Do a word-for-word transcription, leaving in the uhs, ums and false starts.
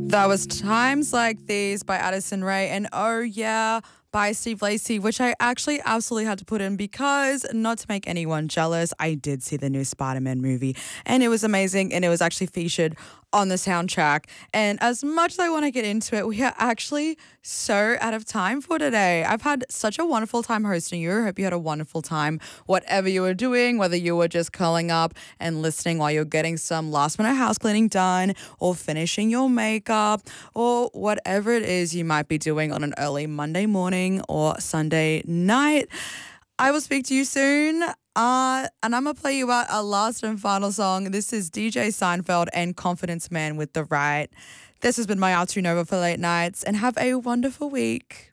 That was Times Like These by Addison Rae and Oh Yeah by Steve Lacy, which I actually absolutely had to put in because, not to make anyone jealous, I did see the new Spider-Man movie and it was amazing and it was actually featured on the soundtrack. And as much as I want to get into it, we are actually so out of time for today. I've had such a wonderful time hosting you. I hope you had a wonderful time, whatever you were doing, whether you were just curling up and listening while you're getting some last minute house cleaning done or finishing your makeup or whatever it is you might be doing on an early Monday morning or Sunday night. I will speak to you soon. Uh, and I'm going to play you out a last and final song. This is D J Seinfeld and Confidence Man with The Right. This has been my Artu Nova for late nights, and have a wonderful week.